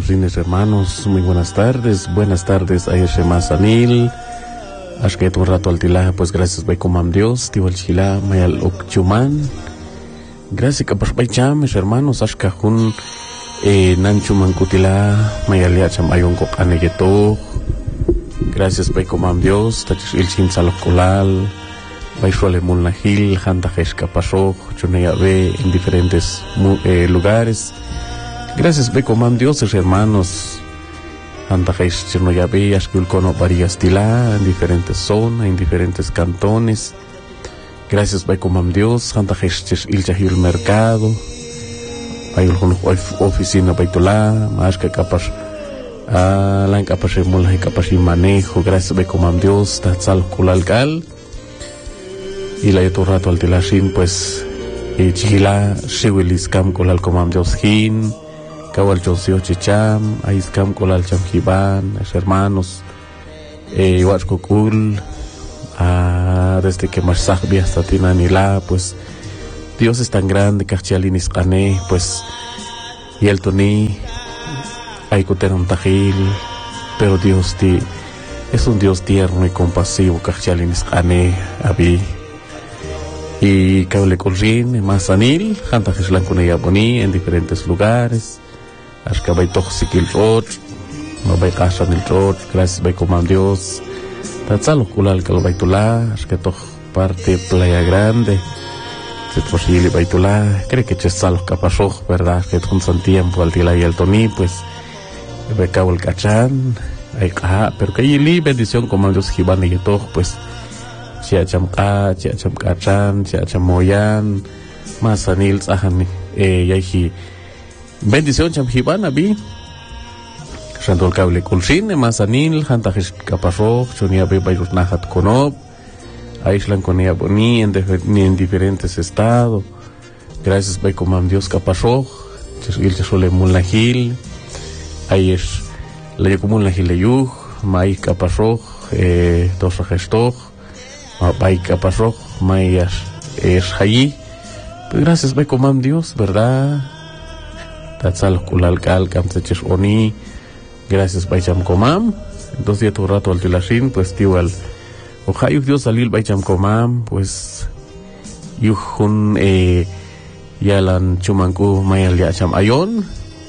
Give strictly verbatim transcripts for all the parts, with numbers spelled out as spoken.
Rines hermanos, muy buenas tardes, buenas tardes a Yeshema Sanil, Ashket un rato al tila, pues gracias by comam Dios, Tiwal Chila, Mayal Okchuman, gracias a Pashbaicham, mis hermanos, Ashkahun, eh, Nanchuman Kutila, Mayal Yacham Ayonko Anegeto, gracias by comam Dios, Tachis Ilchin Salokolal, Baishole Mulnahil, Hanta Heshka Pasho, Chuneyabe, en diferentes eh, lugares. Gracias, Beco Man Dioses, hermanos. Hanta Hesh Chuneyabe, Ashkulkono Varias Tila, en diferentes zonas, en diferentes cantones. Gracias, Beco Man Dios, Hanta Hesh Ilchahil Mercado, Bayul Oficina Baitulá, Mashka Kapash, Alan Kapash Mulhay Kapash Manejo. Gracias, Beco Man Dios, Tatzal Kulalkal. Y la yeto rato al tilashin, pues, y chila, shiwilis kam kolal komam dioshin, kawal chonsio chicham, aiskam kolal chamjiban, hermanos, eh, huachkokul, ah, desde que marsahbi hasta tinanila, pues, Dios es tan grande, kachalinis kane, pues, y el toni, aikuteron tajil, pero Dios ti, es un Dios tierno y compasivo, kachalinis kane, abi. Y Cable Colrin, Mazanil, Hanta Jeslan con ella Boni, en diferentes lugares. Ashkabay Toxikil Roch, Mabay Kashan el Roch, gracias by Comam Dios. Tatzalo Kulal Kalbaitula, Ashkatoch parte Playa Grande. Setfosili Baitula, cree que Chesalo Capashoch, verdad, que con San tiempo al Tila y el Toni, pues, Becabo el Cachan, pero que allí bendición Comam Dios Giban y Yetoch, pues. Chiacham ka, chiacham kachan, chiacham moyan, masanil sahan, eh, yahi. Bendición cham hibana bi. Shandol Cable Kulshin, masanil, hantajish kaparro, chonia be bayus nahat konob, aislan konia boni en, en diferentes estados. Gracias by comam Dios kaparro, chesil chesole mulnahil, ayesh la yakumul nahil leyuh, maik kaparro, eh, dos rajestoch. Baika Parro, Mayas es allí. Pues gracias, by comam Dios, ¿verdad? Tatzal Kulalkal, Kamseches Oni. Gracias, by Cham Comam. Entonces, ya tu rato al Tilashin, pues, tío, al Ojayuk Dios salil, by Cham Comam, pues, Yuhun, eh, Yalan Chumanku, Mayal Yacham Ayon.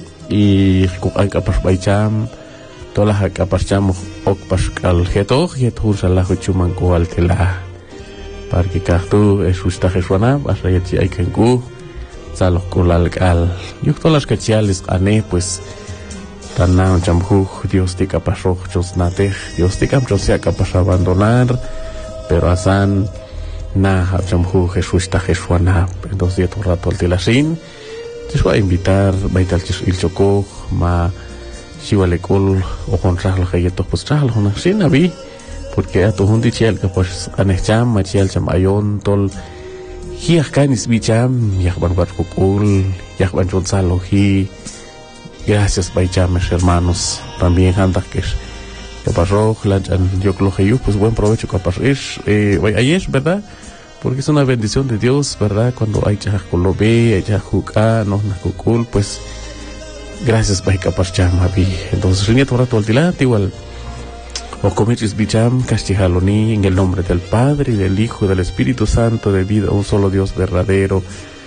Y Kukai Kapas by Cham. Tolah Kapascham Okpas al Getoch, Yetur Salahu Chumanku al Tela. Parque Kahtu, Esusta Jesuana, Basayeti Aikenku, Saloh Kulal Al. Yuk tolas Kachialis Ane, pues, Tanao Chamhu, Dios te Kapashoch, Chosnatech, Dios te Kamchosia Kapas abandonar, pero Asan, Naha Chamhu, Jesusta Jesuana. Entonces, Yetur Rato al Telasin, te voy a invitar, Baitalchis Il Choco, Ma. Chivalekol o contrar los galletos pues tral una sin abi porque a tu hundi chial que pues anecham machial cham ayon tol hiach canis bicham yahban barkukul yahban chonsalohi. Gracias baicham hermanos también anda que que pasó lanchan yo lo que yo pues buen provecho que pasó es eh ayer verdad porque es una bendición de Dios verdad cuando hay chajkolobe hay chajuka no nakukul pues gracias by Kapacham abi. Entonces riñeto rato al tilante igual o comichis bicham castijaloni en el nombre del Padre y del Hijo y del Espíritu Santo de vida un solo Dios verdadero.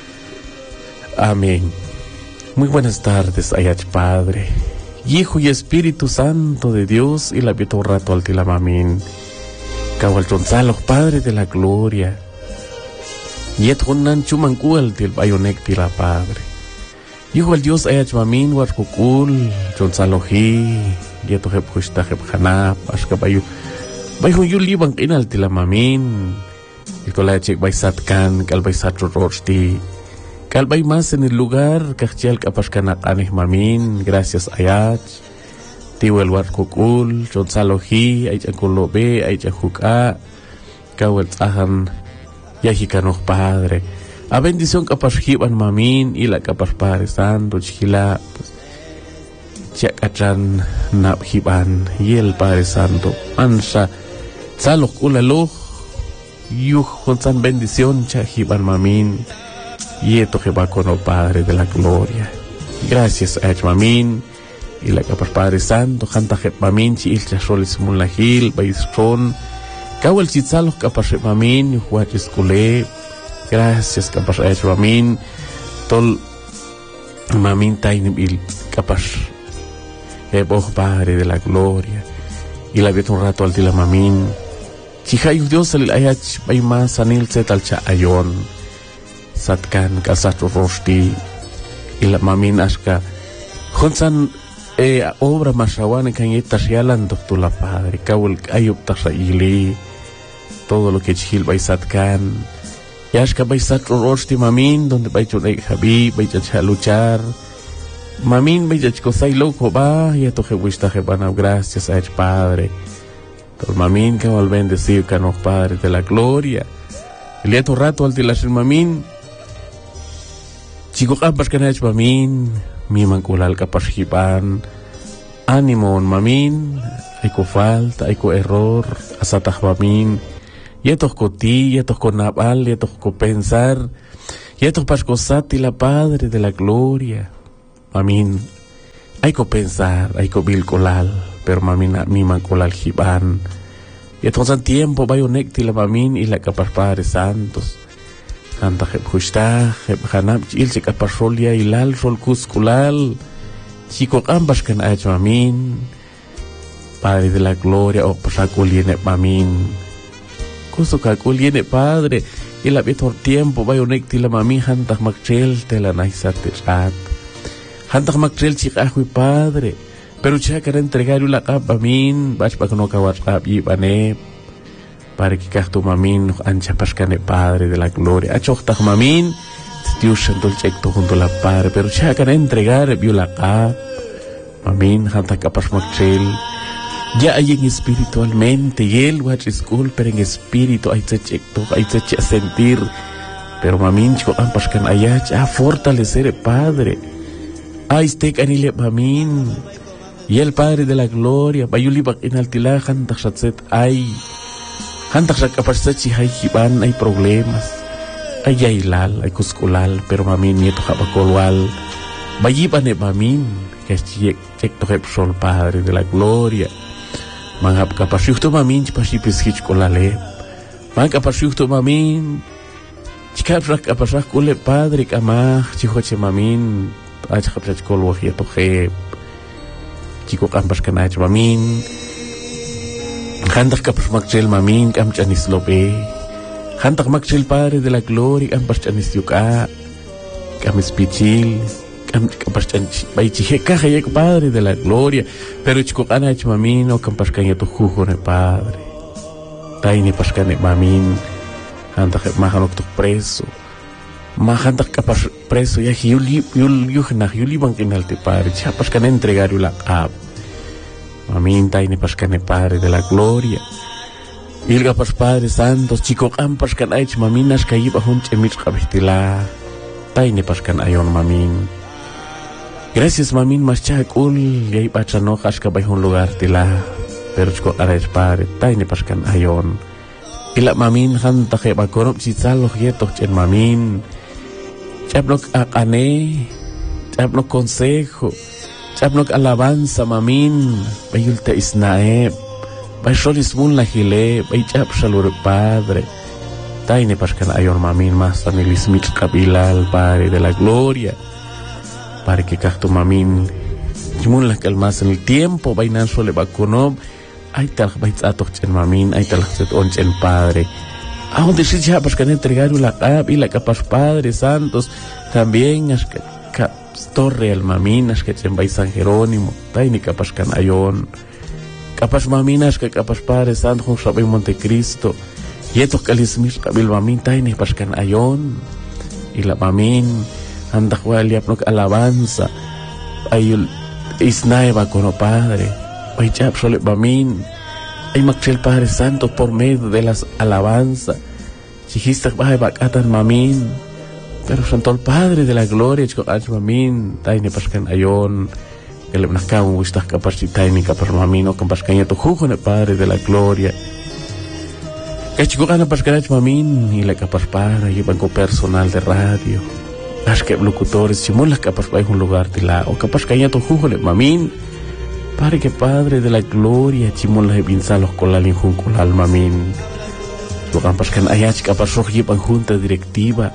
Amén. Muy buenas tardes ayach Padre, Hijo y Espíritu Santo de Dios y la vito rato al tilamamin. Kawal Gonzalo Padre de la gloria. Yet honan chumanku al til bayonek tila Padre. Hijo el Dios ayach mamin warkukul chonsalohi yeto hep hushta hep hanap ashka bayu bayu yuli bang inal tila mamin ikola chek bay satkan kal bay satrorti kal bay más en el lugar kachel kapashkanak anih mamin gracias ayach tiwel warkukul chonsalohi ayach kolobe ayach huka kawel tsahan yahikanoh Padre. A bendición capaz hiban mamin y la capaz Padre Santo chila pues chakachan nap hiban y el Padre Santo ansa salok ulalo yuh con san bendición cha hiban mamin y esto que va con el Padre de la gloria. Gracias a mamin y la capaz Padre Santo, Janta Mamin, Chil Chasolis Mulahil, Baistron, Kawel Chitzalos capaz Mamin, Juachis Kule, gracias capaz Mamin, Tol Mamin Tainibil, capaz, Eboh Padre de la Gloria, y la vieto un rato al Tila Mamin, Chihayu Dios al Ayach, Bayma Sanil Zetal Cha Ayon, Satkan, Kasato Rosti, y la Mamin Ashka, Honsan, eh, obra Mashawan, Kanyetas Yalan, Doctor la Padre, Kawel Ayub Tasraili, todo lo que Chil Baisatkan, Yashka Baisat Rosti Mamin, donde Baichunei Habib, Baichach luchar, Mamin Baichach Kosai Loco, va, y a Toje Wistajebana, gracias a Ech Padre. Todo Mamin, que al bendecir, que nos Padre de la Gloria. El día rato al tilas Mamin, Chico Campas que Ech Mamin, mi manculal Capashipan, ánimo Mamin, hay co falta, hay co error, asatah Mamin. Y estos cotí, y estos con naval, y estos con pensar, y estos pascosati la Padre de la Gloria. Mamin, hay que pensar, hay que vilcolal, pero mamin, mi mancolal jiban. Y entonces tiempo va un la mamin y la capaz Padre Santos. Canta jeb justa, jeb hanab, chil se capaz rolia y lal rol cusculal. Chico ambas can ha hecho mamin. Padre de la Gloria, o pasacoliene mamin. Cuso calculiene Padre, y la vieto tiempo va un la mamin, hantas macchel te la naisate chat. Hantak makrel chikahui Padre, pero cha kara entregar la kap mamin, bach pa kono kawat kap yibane, para que kahtu mamin ancha paskane Padre de la Gloria. Achok tak mamin, Dios sentol chekto junto la Padre, pero cha kara entregar vio la kap, mamin hantak kapas makrel, ya hay en espiritualmente, y él wach school, pero en espíritu hay chekto, hay che sentir, pero mamin chiko ampaskan ayach, a fortalecer Padre. Ay, este canile mamin, y el Padre de la Gloria, bayuli bak inaltila, hantak satset ay, hantak sa kapasat si hay hiban, hay problemas, ay yailal, ay kuskulal, pero mamin nieto kapakolwal, bayiban e mamin, kasi cek to sol Padre de la Gloria, mangap kapasyukto mamin, chipasipis hitchkolale, mang kapasyukto mamin, chikaprak kapasak kule Padre kamah, chihoche mamin, aja kapsat kolwah ya tohe Chico kampas kan aja mamin hantak kapas makcel mamin kam chanis lobe hantak makcel Padre de la Gloria kampas chanis yuka kam spichil kam kampas chanis bai chiheka kaya Padre de la Gloria pero Chico kan aja mamin o kampas kan ya tuhuho ne Padre taini paskan ne mamin hantak mahanok tuk preso mahantak kapas preso ya yuli yul yuhna yuli bangkinal te Padre chapas kan entregar la kap maminta ini paskan Padre de la Gloria ilga pas Padre Santos Chico kampas kan aich maminas kayiba hun chemich kabistila taini paskan ayon mamin gracias mamin mas chakul yai pachano kaska bayhun lugar tila pero Chico araich Padre taini paskan ayon ila mamin hanta ke bakorop chitsalo yetok chen mamin Chaplok akane, chaplok consejo, chaplok alabanza mamin, bayul te isnaeb, bay solis mun la gile, bay chap shalur Padre, taine paskan ayon mamin mas tanilismich kabila al Padre de la Gloria, para que kahtu mamin, jimun la calmas en el tiempo, bay nan sole bakonob, ay tal bay tatok chen mamin, ay tal set on chen Padre. A donde se ya paskan entregar la cap y la capas Padre Santos también as que torre al maminas que chen bay San Jerónimo taini capas kan ayon capas maminas que capas Padre Santo con sabe Montecristo y estos calismis kabil mamin taini paskan ayon y la mamin anda cual ya plok alabanza ayul isnaeva con Padre bay chap sole mamin ay makchel Padre Santo por medio de las alabanzas. Chijistak bahay bakatan mamin. Pero santo el Padre de la Gloria, chiko anch mamin, tayo ni paskan ayon. Kalip nakang wistak kapas si tayo ni kapas mamin, o kampaskan niya tuhuko na Padre de la Gloria. Kaya chiko ka na paskan anch mamin, ila kapas para, ibang ko personal de radio. As que locutores, simula kapas bahay kong lugar tila, o kapas kanya tuhuko na mamin, Padre que Padre de la gloria, chimol la pinza los colalin junculal mamin. Lo campascan ayach capasoj llevan junta directiva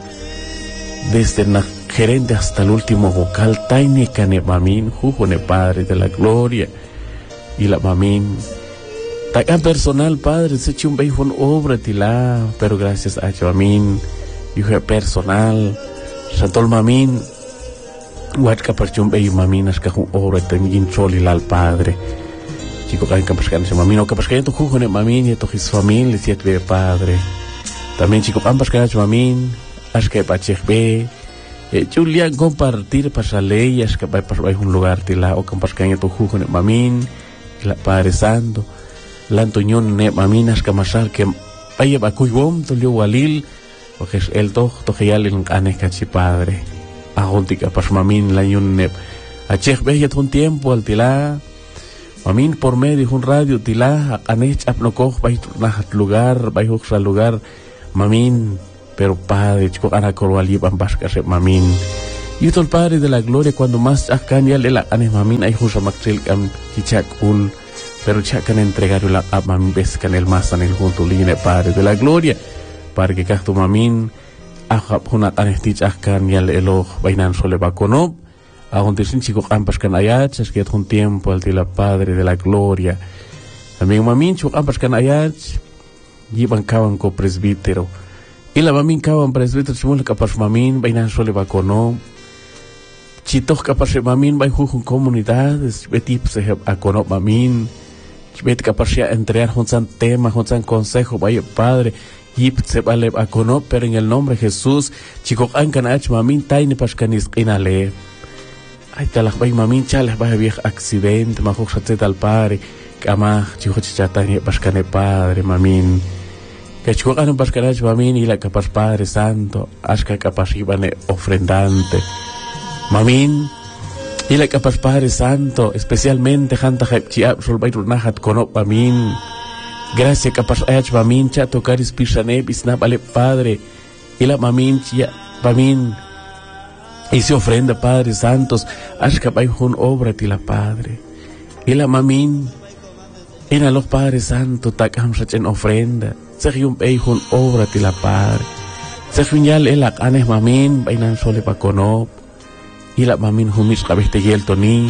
desde la gerente hasta el último vocal taine cane mamin, jujone Padre de la gloria y la mamin. Takan personal Padre se eche un beijón obra tila, pero gracias a mamin, yo personal, santol mamin. Wat kaparchum be mamin as ka ora tamigin choli al Padre. Chico kan kapaskan sa mamin o kapaskan to kuhone mamin to his family siet be Padre. También chico ambaskan sa mamin as ka pacheh be e Julia compartir para ley as ka vai para un lugar tila o kapaskan to kuhone mamin la Padre Santo. Lantoñon ne mamin as ka masal que vaya ba kuibom to lio walil o que es el to to yal en anes ka chi Padre. Ahontica pas mamin la yun nep a chech beyat un tiempo al tila mamin por medio un radio tila anech apnokoh bay nahat lugar bay huksa lugar mamin pero Padre chico ana korwali bambas ka mamin y todo el Padre de la gloria cuando más akan ya le la aneh mamin ay husa maktril kam chichakul pero chakan entregar la ab mamin bes kan el mas anel junto line Padre de la gloria para que kahtu mamin ahap hunat anestich akan yal elo bainan sole bakonob ahon tisin chico ampas kan ayat es un tiempo al tila Padre de la gloria también mamin chuk ampas kan ayat yiban kawan ko presbítero y la mamin kawan presbítero chumul kapas mamin bainan sole bakonob chitok kapas mamin bai jujun comunidades betip se akonob mamin bet kapas ya entregar junsan tema junsan consejo bai Padre Yip se vale a cono, pero en el nombre de Jesús, chico ancan ach mamin taine pascanis inale. Ay talak bay mamin chalas bay viejo accidente, majok satet al Padre, kama chico chichatane pascane Padre mamin. Que chico anan pascanach mamin y la capas Padre Santo, asca capas ibane ofrendante. Mamin y la capas Padre Santo, especialmente janta chiap solbay runahat cono mamin. Gracias capaz ayach mamin cha tocar ispirshane bisnab ale Padre y la mamin cha mamin y se ofrenda Padre Santos ashka bay hun obra tila Padre y la mamin en a los Padre Santo takam en ofrenda se un bay hun obra tila Padre se finyal el anes mamin bainan sole pakonob y la mamin humis kabeste yel toni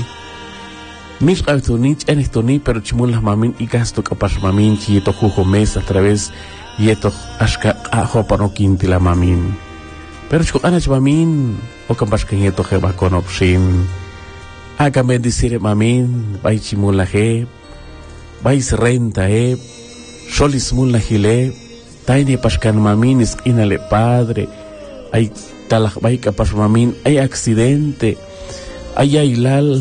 mis autonich en esto ni pero chimul las mamin y gasto capaz mamin chi eto jujo mes a través y eto ashka ajo para no quinti la mamin pero chico anach mamin o capaz que eto jeba con opsin haga bendecir mamin bay chimul la je bay renta e solis mul la gile taine pascan mamin es inale Padre hay talak bay capaz mamin hay accidente hay ailal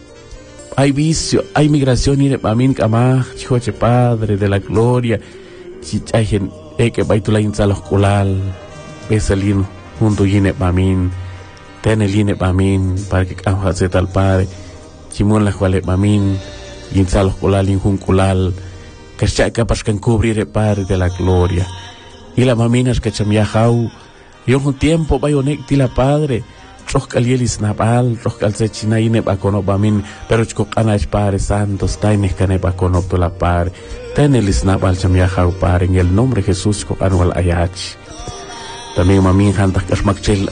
hay vicio, hay migración y mamin kama chicoche Padre de la gloria chichajen e que baitula insalos kulal besalino junto yine mamin teneline mamin para que kama zeta al Padre chimon la cual mamin insalos kulal injun kulal que chaca pascan cubrir Padre de la gloria y la maminas que chamiajau y un tiempo bayonek tila Padre roh kalielis napal roh kalse china ine bakono bamin pero chko kanach Padre Santos taine kane bakono to la par tenelis napal chamia jau par en el nombre de Jesús ko anual ayach también mamin hantak kas makchel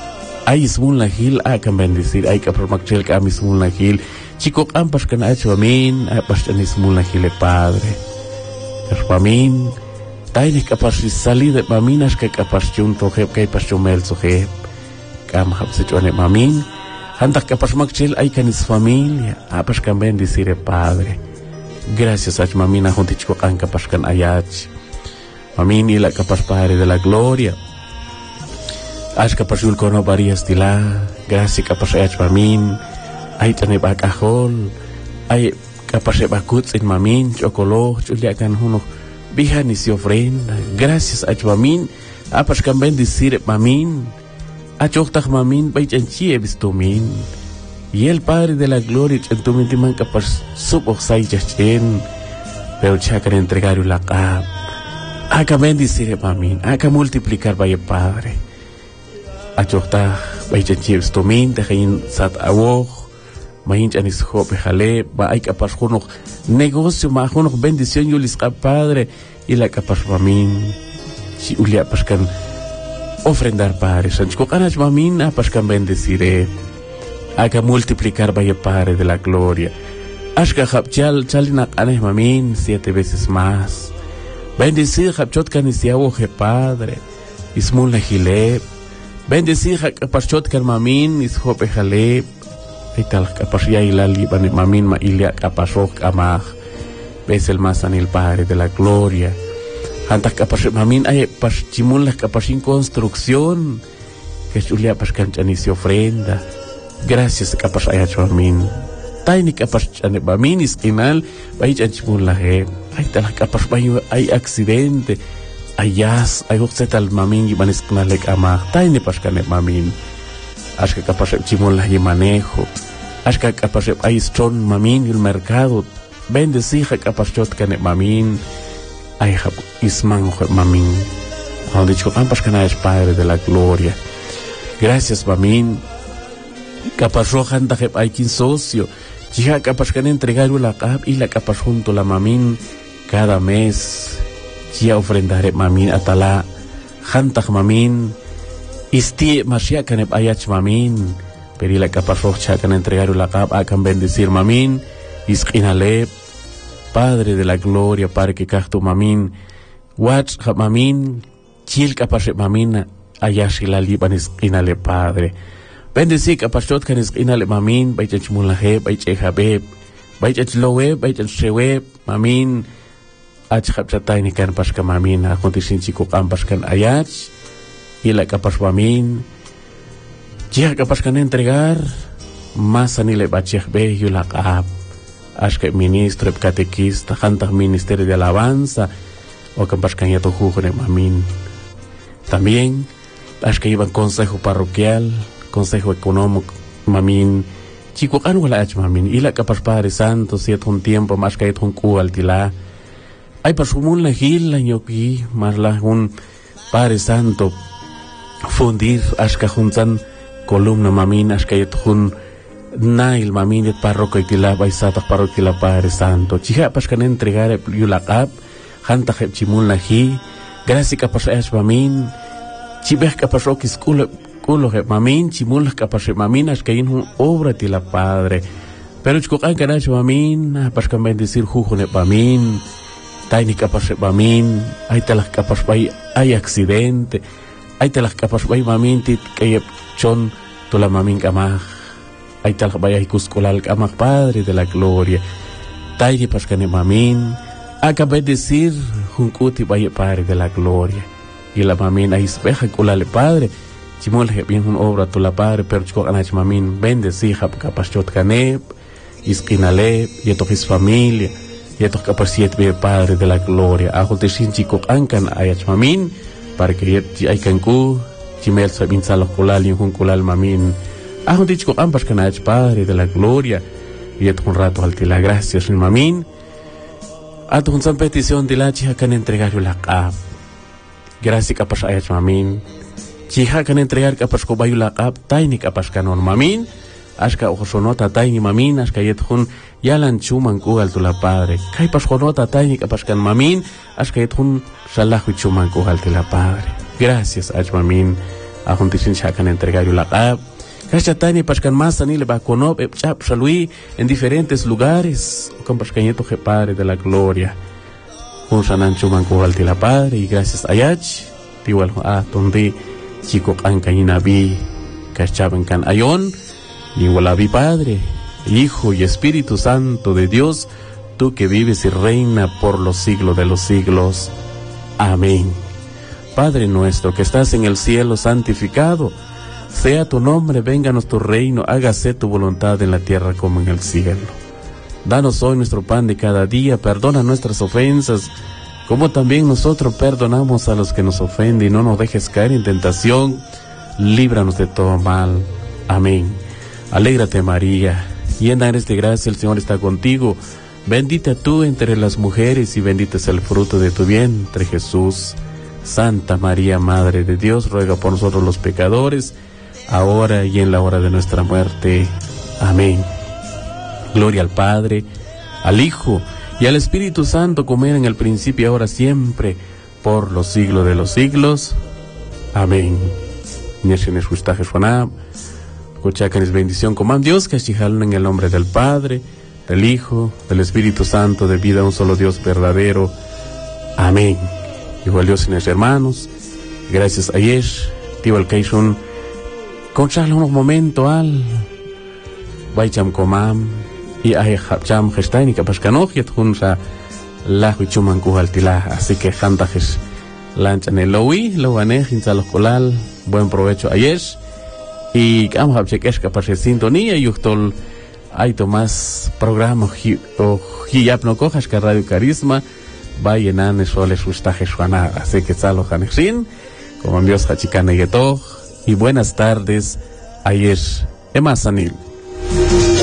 ay ismun la hil a kan bendecir ay ka makchel ka ismun la hil chico ampas kan ach mamin apas ismun la hil Padre es mamin taine kapas salir maminas que kapas junto heb kai pas chumel so heb kam hapse chone mamin hantak kapas makchel ay kanis familia apas kan bendecir Padre gracias a mamina juntichko kan kapas kan ayach mamin ila kapas Padre de la gloria as kapas yul kono varias tila gracias kapas ayach mamin ay tane bakahol ay kapas bakut in mamin chokolo chulia kan huno bihan isi ofrenda gracias a mamin apas kan bendecir mamin achoktak mamin bay chanchi ebistumin y el Padre de la gloria entumin timan kapas suboksay jachen pero chakan entregar la cap aka bendecir mamin aka multiplicar bay Padre achoktak bay chanchi ebistumin tehin sat awok mahin chanis jope jale, ba ay kapar junok negocio, ma junok bendición yulis ka Padre, y la kapar mamin, si ulia paskan ofrendar Padre, sanchko kanach mamin, a paskan bendeciré, haga multiplicar vaya Padre de la gloria, ashka hapchal chalinak aneh mamin, siete veces más, bendecir hapchot kanisiawo je Padre, ismul lejileb, bendecir hapchot kan mamin, is jope jale, ital kapasya ilali bani mamin ma ilia kapasok amah ves el más anil Padre de la gloria hantak kapas mamin ay pas chimun las kapasin construcción que chulia pas canchanis ofrenda gracias kapas ay mamin tayni kapas chane mamin iskinal bay chimun la he ay tal kapas bay ay accidente ayas ay uksetal mamin iban iskinal lek amah tayni pas kane mamin ashka kapas chimun la y manejo ashka kapas ay stron mamin el mercado bendecija kapas chot kane mamin ay hab isman mamin donde dicho ampas kana es Padre de la gloria gracias mamin kapas rojan da ay kin socio chiha kapas kan entregar la kap y la kapas junto la mamin cada mes chia ofrendaré mamin atala jantak mamin isti masya kanep ayach mamin pero la kapas roja kan entregar la kap akan bendecir mamin isqinaleb Padre de la gloria para que kahtu mamin wach mamin chil kapas mamin ayash la liban isqinale Padre bendecir kapas chot kan isqinale mamin bayach mulahe bayach habeb bayach lowe bayach shewe mamin ach khapchatay ni kan pas ka mamin akontisin chiku kampas kan ayach y la kapas mamin chia kapas kan entregar más anile bachech be yu la kap ashke ministro catequista jantak ministerio de alabanza o kapas kan yato jujune mamin también ashke iban consejo parroquial consejo económico mamin chiku kan wala ach mamin y la kapas Padre Santo si et un tiempo más que et un ku altila ay pasumun la gil la ñoki más la un Padre Santo fundir ashka juntan columna mamin ashka et hun nail mamin et parroquia itila baisata parroquia Padre Santo chiha paskan entregar yulaqab hanta khep chimun la hi gracias kapas ash mamin chibeh kapas okis kulo kulo khep mamin chimul kapas mamin ashka in hun obra tila Padre pero chko kan kanash mamin paskan bendecir jujune mamin tayni kapas mamin ay talas kapas bay ay accidente ay talas kapas bay mamin tit kayep chon tula mamin kamah ay talas bay ay kuskulal kamah Padre de la gloria tayni paskane mamin acabé de decir junkuti bay Padre de la gloria y la mamin ay espeja kulale Padre chimol he bien un obra tula Padre pero chko kanach mamin bendecir hab kapas chot kanep iskinale y to his familia y estos capacidades de Padre de la gloria a jote sin chico ankan ayach mamin para que ay kanku chimel sabin salah kulal y un kulal mamin a jote chico ampas kan ayach Padre de la gloria y et un rato al la gracias mamin a tu san petición de la chiha kan entregar la qab gracias kapas ayach mamin chiha kan entregar kapas ko bayu la qab tayni kapas kanon mamin ashka ojosonota tayni mamin ashka yet hun yalan chuman ku altu la Padre kai pasjonota tayni kapaskan mamin ashka yet hun salahu chuman ku altu la Padre gracias ach mamin a hun tisin shakan entregar la qab kasha tayni paskan masani le ba konob chap salui en diferentes lugares con paskan yeto je Padre de la gloria hun sanan chuman ku altu la Padre y gracias ayach tiwal a tondi chico kankayina bi kashaban kan ayon y walabi Padre, Hijo y Espíritu Santo de Dios, tú que vives y reina por los siglos de los siglos. Amén. Padre nuestro que estás en el cielo, santificado sea tu nombre, vénganos tu reino, hágase tu voluntad en la tierra como en el cielo. Danos hoy nuestro pan de cada día, perdona nuestras ofensas, como también nosotros perdonamos a los que nos ofenden, y no nos dejes caer en tentación, líbranos de todo mal. Amén. Alégrate María, llena eres de gracia, el Señor está contigo, bendita tú entre las mujeres y bendito es el fruto de tu vientre Jesús. Santa María, Madre de Dios, ruega por nosotros los pecadores, ahora y en la hora de nuestra muerte. Amén. Gloria al Padre, al Hijo y al Espíritu Santo, como era en el principio, ahora siempre, por los siglos de los siglos. Amén. Neshenes gustaje Juaná, Cochacanes bendición, coman Dios, que chijalan en el nombre del Padre, del Hijo, del Espíritu Santo, de vida a un solo Dios verdadero. Amén. Igual Dios y mis hermanos, gracias a Yesh, tío el Keishun, conchale unos momentos al Baicham Komam y a Hapcham Hestain y Kapashkanoj y Tunja la Huichuman Kuhaltila, así que Hantajes Lanchan el Lowi, Lowanej, Inzaloscolal, buen provecho a Yesh y Kam Hapchekesh Kapash sintonía y Uchtol. Hay Tomás programa o Hiyap no cojas que Radio Carisma vayan a soles gustajes Juana, así que salo Hanexin, como Dios Hachicana y y buenas tardes, ayer Emma Sanil.